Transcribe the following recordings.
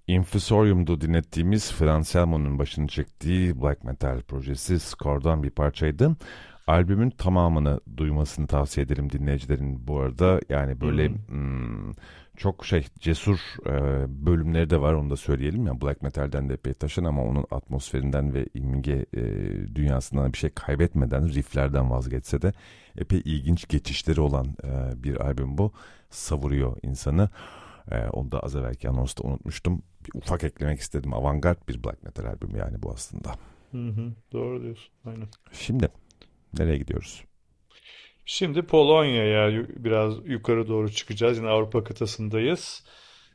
Infusorium'da dinlettiğimiz Frans Elmon'un başını çektiği black metal projesi Score'dan bir parçaydı. Albümün tamamını duymasını tavsiye ederim dinleyicilerin bu arada. Yani böyle Hmm. çok cesur bölümleri de var, onu da söyleyelim. Yani black metal'den de epey taşın ama onun atmosferinden ve imge dünyasından bir şey kaybetmeden rifflerden vazgeçse de epey ilginç geçişleri olan bir albüm bu. Savuruyor insanı. Onu da az evvelki anonsta unutmuştum. Bir ufak eklemek istedim. Avantgard bir black metal albümü yani bu aslında. Hı hı, doğru diyorsun. Aynen. Şimdi nereye gidiyoruz? Şimdi Polonya'ya biraz yukarı doğru çıkacağız. Yine Avrupa kıtasındayız.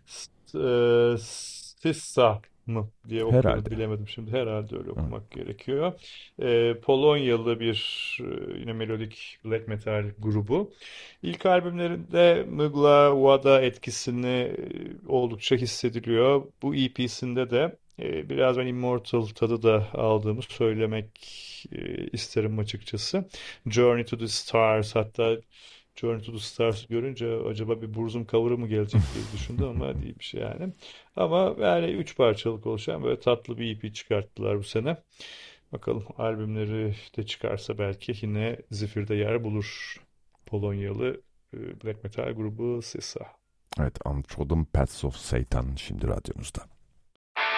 Sissa mı diye okuyorum, Herhalde. bilemedim şimdi. Herhalde öyle Hı. okumak gerekiyor. Polonyalı bir yine melodik black metal grubu. İlk albümlerinde Mgła Wada etkisini oldukça hissediliyor. Bu EP'sinde de biraz ben Immortal tadı da aldığımı söylemek isterim açıkçası. Journey to the Stars, hatta Journey to the Stars görünce acaba bir Burzum cover'ı mı gelecek diye düşündüm ama değilmiş yani. Ama yani 3 parçalık oluşan böyle tatlı bir EP çıkarttılar bu sene. Bakalım albümleri de çıkarsa belki yine Zifir'de yer bulur. Polonyalı black metal grubu Sisa. Evet, Untrodden Paths of Satan şimdi radyonuzda.